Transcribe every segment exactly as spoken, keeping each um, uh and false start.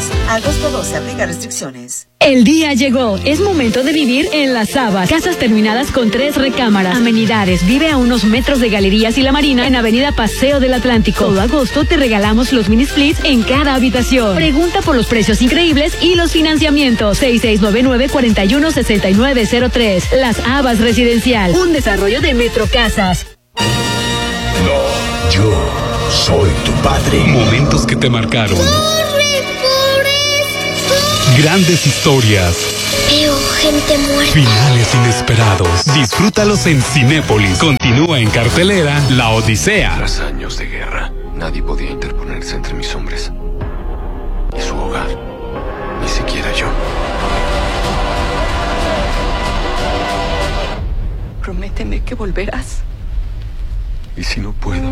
Válidos agosto doce, aplica restricciones. El día llegó. Es momento de vivir en Las Habas. Casas terminadas con tres recámaras. Amenidades. Vive a unos metros de Galerías y La Marina en Avenida Paseo del Atlántico. Todo agosto te regalamos los mini splits en cada habitación. Pregunta por los precios increíbles y los financiamientos. seis seis nueve nueve, cuatro uno, seis nueve cero tres. Las Habas Residencial. Un desarrollo de Metro Casas. No, yo soy tu padre. Momentos que te marcaron. Grandes historias. Veo gente muerta. Finales inesperados. Disfrútalos en Cinépolis. Continúa en cartelera La Odisea. Tras años de guerra, nadie podía interponerse entre mis hombres y su hogar. Ni siquiera yo. Prométeme que volverás. ¿Y si no puedo?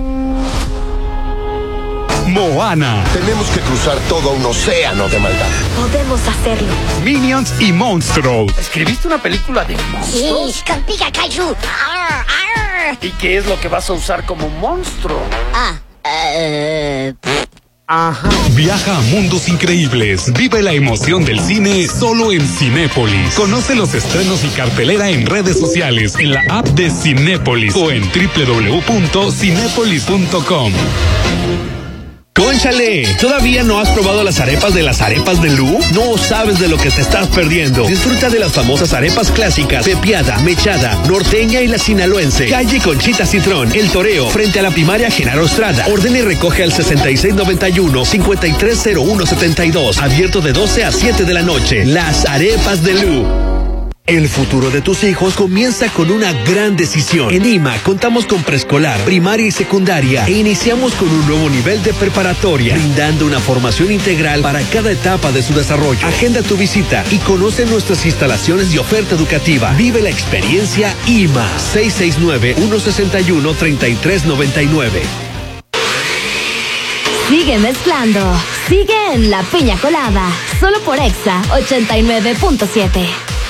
Moana. Tenemos que cruzar todo un océano de maldad. Podemos hacerlo. Minions y Monstruos. ¿Escribiste una película de monstruos? Sí, con Pika Kaiju. Arr, arr. ¿Y qué es lo que vas a usar como monstruo? Ah, eh... Ajá. Viaja a mundos increíbles. Vive la emoción del cine solo en Cinépolis. Conoce los estrenos y cartelera en redes sociales, en la app de Cinépolis o en doble u doble u doble u punto cinépolis punto com. ¡Cónchale! ¿Todavía no has probado las arepas de las arepas de Lu? No sabes de lo que te estás perdiendo. Disfruta de las famosas arepas clásicas, pepiada, mechada, norteña y la sinaloense. Calle Conchita Citrón, El Toreo, frente a la primaria Genaro Estrada. Ordena y recoge al sesenta y seis noventa y uno, cincuenta y tres cero uno setenta y dos. Abierto de doce a siete de la noche. Las arepas de Lu. El futuro de tus hijos comienza con una gran decisión. En I M A contamos con preescolar, primaria y secundaria e iniciamos con un nuevo nivel de preparatoria, brindando una formación integral para cada etapa de su desarrollo. Agenda tu visita y conoce nuestras instalaciones y oferta educativa. Vive la experiencia I M A. seis seis nueve, uno seis uno, tres tres nueve nueve. Sigue mezclando. Sigue en La Piña Colada. Solo por Exa ochenta y nueve punto siete.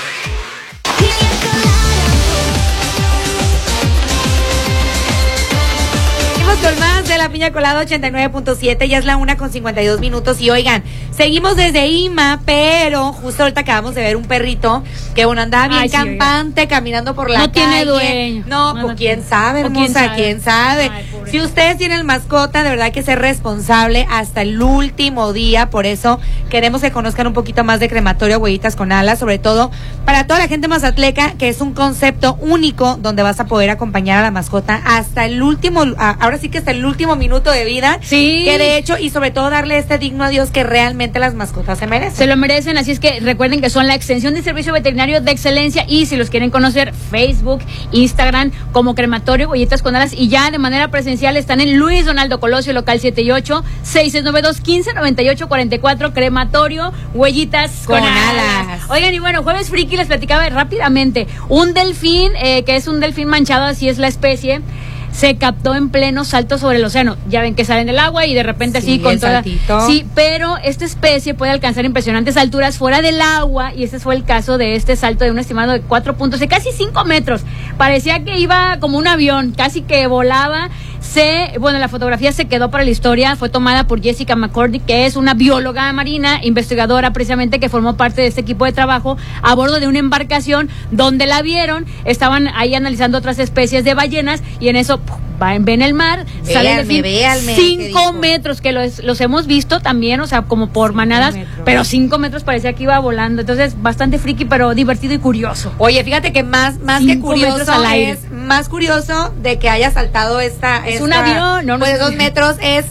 Con más de La Piña Colada ochenta y nueve punto siete, ya es la una con cincuenta y dos minutos. Y oigan, seguimos desde I M A, pero justo ahorita acabamos de ver un perrito que bueno andaba bien Ay, campante, sí, caminando por la no calle. No tiene dueño. No, no, pues no quién sabe, hermosa, quién sabe. ¿Quién sabe? Ay, si ustedes tienen mascota, de verdad hay que ser responsable hasta el último día. Por eso queremos que conozcan un poquito más de Crematorio Huellitas con Alas, sobre todo para toda la gente mazatleca, que es un concepto único donde vas a poder acompañar a la mascota hasta el último, ahora sí que hasta el último minuto de vida. Sí. Que de hecho, y sobre todo darle este digno adiós que realmente las mascotas se merecen. Se lo merecen, así es que recuerden que son la extensión de servicio veterinario de excelencia y si los quieren conocer, Facebook, Instagram, como Crematorio Huellitas con Alas y ya de manera presencial están en Luis Donaldo Colosio, local setenta y ocho, seis seis nueve dos, quince noventa y ocho cuarenta y cuatro, Crematorio Huellitas con, con alas. alas. Oigan, y bueno, Jueves Friki les platicaba rápidamente, un delfín, eh, que es un delfín manchado, así es la especie, se captó en pleno salto sobre el océano. Ya ven que salen del agua y de repente sí, así con toda... Saltito. Sí, pero esta especie puede alcanzar impresionantes alturas fuera del agua y ese fue el caso de este salto de un estimado de cuatro puntos, de casi cinco metros. Parecía que iba como un avión, casi que volaba. Se, bueno, la fotografía se quedó para la historia, fue tomada por Jessica McCordy, que es una bióloga marina, investigadora precisamente, que formó parte de este equipo de trabajo a bordo de una embarcación donde la vieron, estaban ahí analizando otras especies de ballenas y en eso ven el mar, salen el fin, véanme, cinco metros, que los, los hemos visto también, o sea, como por manadas, pero cinco metros parecía que iba volando, entonces bastante friki, pero divertido y curioso. Oye, fíjate que más, más que curioso al aire. Es más curioso de que haya saltado esta, es esta, un avión, no, no pues sé. dos metros, es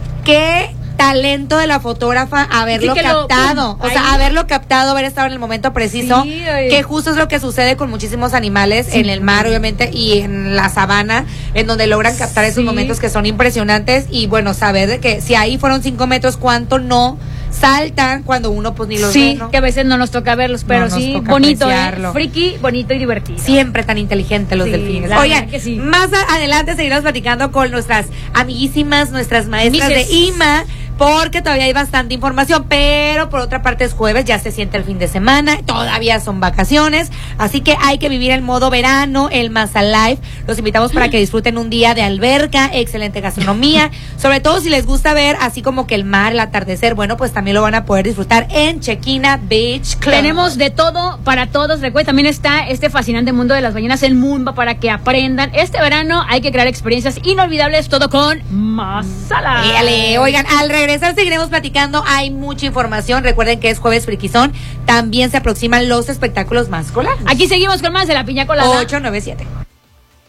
que talento de la fotógrafa haberlo sí captado, lo, o sea, haberlo captado, haber estado en el momento preciso, sí, que justo es lo que sucede con muchísimos animales sí. en el mar, obviamente, y en la sabana, en donde logran captar esos sí. momentos que son impresionantes, y bueno, saber de que si ahí fueron cinco metros, cuánto no saltan cuando uno pues ni los sí, ve, ¿no? que a veces no nos toca verlos, pero no sí, bonito, ¿eh? Friki, bonito y divertido. Siempre tan inteligentes los sí, delfines. Oigan, sí. más adelante seguiremos platicando con nuestras amiguísimas, nuestras maestras Mises. de I M A, porque todavía hay bastante información, pero por otra parte es jueves, ya se siente el fin de semana, todavía son vacaciones, así que hay que vivir el modo verano, el más alive. Los invitamos para que disfruten un día de alberca, excelente gastronomía, sobre todo si les gusta ver así como que el mar, el atardecer, bueno, pues también lo van a poder disfrutar en Chequina Beach Club. Tenemos de todo para todos. Recuerden, también está este fascinante mundo de las ballenas, el Mumba, para que aprendan. Este verano hay que crear experiencias inolvidables, todo con Masala. Dale, oigan, al regresar seguiremos platicando, hay mucha información. Recuerden que es jueves friquizón, también se aproximan los espectáculos más colados. Aquí seguimos con más de La Piña Colada. ocho nueve siete.